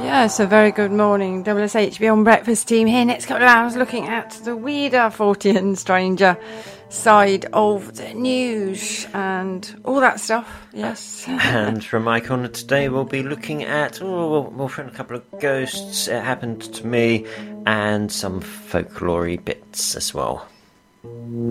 Yes, a very good morning. WSH Beyond Breakfast team here. Next couple of hours looking at the weirder Fortean stranger side of the news and all that stuff. Yes. And from my corner today, we'll be looking at, we'll find a couple of ghosts, it happened to me, and some folklore-y bits as well.